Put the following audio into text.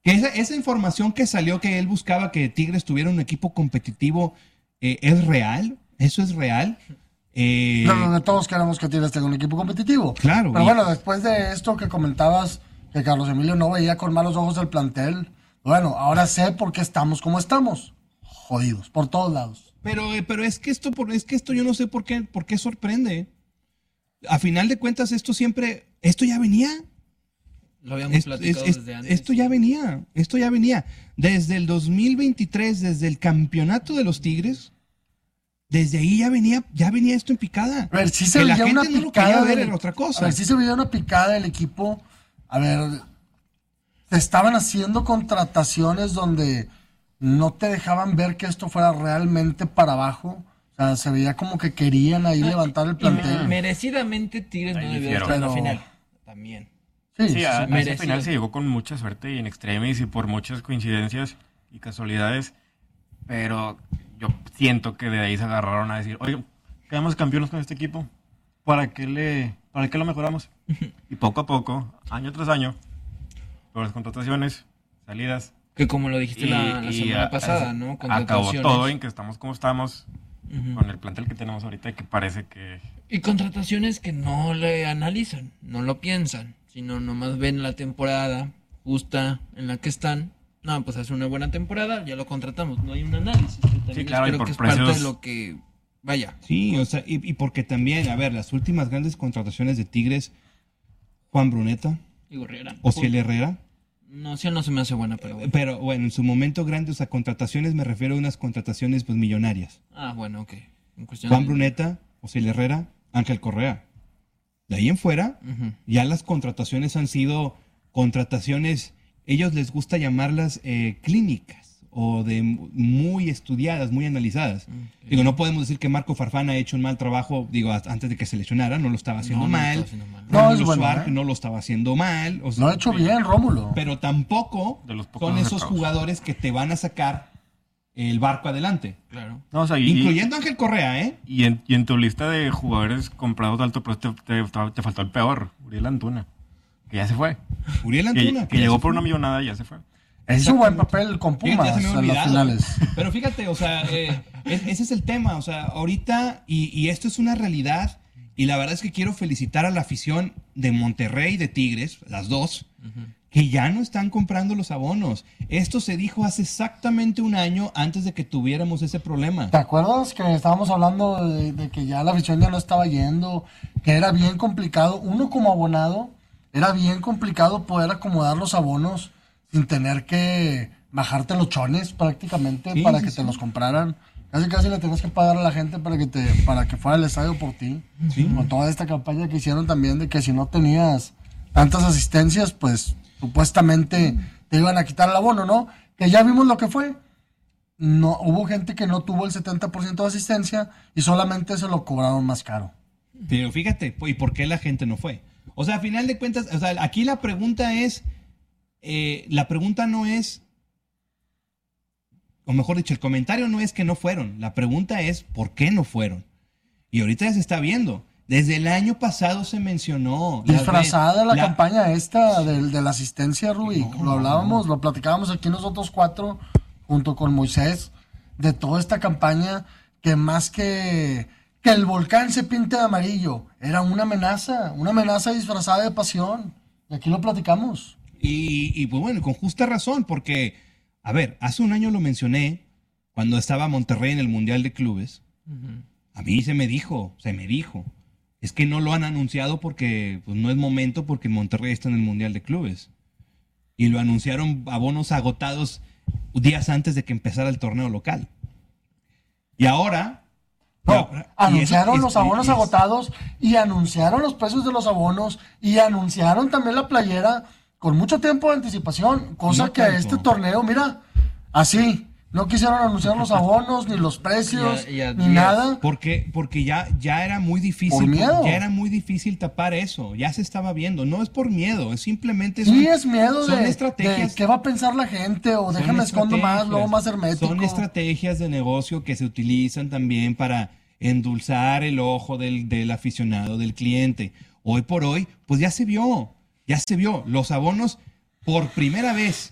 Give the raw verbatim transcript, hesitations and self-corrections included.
Que esa, esa información que salió que él buscaba que Tigres tuviera un equipo competitivo, eh, ¿es real? ¿Eso es real? Eh, No, no, no, todos queremos que Tigres tenga un equipo competitivo. Claro. Pero y- bueno, después de esto que comentabas, que Carlos Emilio no veía con malos ojos el plantel, bueno, ahora sé por qué estamos como estamos. Jodidos, por todos lados. Pero, eh, pero es que esto, por- es que esto yo no sé por qué, por qué sorprende. A final de cuentas, esto siempre, esto ya venía. Lo habíamos Es- platicado es- es- desde antes. esto ya venía, esto ya venía. Desde el dos mil veintitrés, desde el campeonato de los Tigres, desde ahí ya venía, ya venía esto en picada. A ver, sí se Que la veía gente una no lo quería picada. ver, del- era otra cosa. A ver, sí se veía una picada del equipo. A ver, se estaban haciendo contrataciones donde no te dejaban ver que esto fuera realmente para abajo. O sea, se veía como que querían ahí levantar el Y me- plantel. merecidamente Tigres Ahí no debió difiero. estar en la Pero- final. También. Sí, Sí, a, a ese merecido. final se llegó con mucha suerte y en extremis y por muchas coincidencias y casualidades, pero yo siento que de ahí se agarraron a decir, oye, quedamos campeones con este equipo, ¿para qué, le, ¿para qué lo mejoramos? Y poco a poco, año tras año, por las contrataciones, salidas, Que como lo dijiste y, la, la y semana a- pasada, a- ¿no? acabó Contrataciones. todo en que estamos como estamos, Ujú. con el plantel que tenemos ahorita y que parece que... Y contrataciones que no le analizan, no lo piensan, sino nomás ven la temporada justa en la que están. No, pues hace una buena temporada, ya lo contratamos. No hay un análisis. Que también Sí, claro, y espero por que es parte precios- de lo que vaya. Sí, o sea, y, y porque también, a ver, las últimas grandes contrataciones de Tigres, Juan Bruneta, Digo, Herrera. Ociel Herrera, No, sí, no se me hace buena, pero bueno. pero bueno, en su momento grande, o sea, contrataciones, me refiero a unas contrataciones pues millonarias. Ah, bueno, ok. En cuestión Juan de- Bruneta, Ociel Herrera, Ángel Correa. De ahí en fuera, Ujú. ya las contrataciones han sido contrataciones, ellos les gusta llamarlas eh, clínicas o de m- muy estudiadas, muy analizadas. Ok. Digo, no podemos decir que Marco Farfán ha hecho un mal trabajo, digo, hasta antes de que se lesionara, no lo estaba haciendo No, no lo mal. estaba haciendo mal. No, Rómulo es bueno, Suárez ¿eh? no lo estaba haciendo mal. o sea, Lo ha hecho bien, Rómulo. pero tampoco De los pocos son esos acertados. jugadores que te van a sacar el barco adelante. Claro. No, o sea, y- Incluyendo a Ángel Correa, ¿eh? Y en, y en tu lista de jugadores comprados de alto precio te, te, te faltó el peor, Uriel Antuna, que ya se fue. Uriel Que, Antuna. que ya llegó se por fue. una millonada y ya se fue. Hizo un buen papel con Fíjate, Pumas ya se me había en las olvidado. finales. Pero fíjate, o sea, eh, es- ese es el tema. O sea, ahorita, y, y esto es una realidad, y la verdad es que quiero felicitar a la afición de Monterrey y de Tigres, las dos, que ya no están comprando los abonos. Esto se dijo hace exactamente un año antes de que tuviéramos ese problema. ¿Te acuerdas que estábamos hablando de, de que ya la afición ya no estaba yendo? Que era bien complicado. Uno como abonado, era bien complicado poder acomodar los abonos sin tener que bajarte los chones prácticamente Sí, para sí, que sí. te los compraran. Casi casi le tenías que pagar a la gente para que te para que fuera al estadio por ti. Con toda esta campaña que hicieron también de que si no tenías tantas asistencias, pues supuestamente te iban a quitar el abono, ¿no? Que ya vimos lo que fue. No, hubo gente que no tuvo el setenta por ciento de asistencia y solamente se lo cobraron más caro. Pero fíjate, ¿y por qué la gente no fue? O sea, a final de cuentas, o sea, aquí la pregunta es, eh, la pregunta no es, o mejor dicho, el comentario no es que no fueron, la pregunta es ¿por qué no fueron? Y ahorita ya se está viendo. Desde el año pasado se mencionó. las Disfrazada la, la- campaña esta de, de la asistencia, Rubí. No, lo hablábamos, lo platicábamos aquí nosotros cuatro, junto con Moisés, de toda esta campaña que más que que el volcán se pinte de amarillo, era una amenaza, una amenaza disfrazada de pasión. Y aquí lo platicamos. Y, y pues bueno, con justa razón, porque, a ver, hace un año lo mencioné, cuando estaba Monterrey en el Mundial de Clubes, a mí se me dijo, se me dijo, es que no lo han anunciado porque pues, no es momento porque Monterrey está en el Mundial de Clubes. Y lo anunciaron abonos agotados días antes de que empezara el torneo local. Y ahora... y No, ahora- y anunciaron eso- los y- abonos y es- agotados y anunciaron los precios de los abonos y anunciaron también la playera con mucho tiempo de anticipación, cosa No que a tanto. este torneo, mira, así, no quisieron anunciar los abonos, ni los precios, Y a- y a ni días. nada. Porque, porque ya, ya era muy Por difícil. miedo. Ya era muy difícil tapar eso. Ya se estaba viendo. No es por miedo, es simplemente. Sí, son- es miedo son de, estrategias. de qué va a pensar la gente, o son déjame escondo más, estrategias. luego más hermético. Son estrategias de negocio que se utilizan también para endulzar el ojo del, del aficionado, del cliente. Hoy por hoy, pues ya se vio. Ya se vio. Los abonos, por primera vez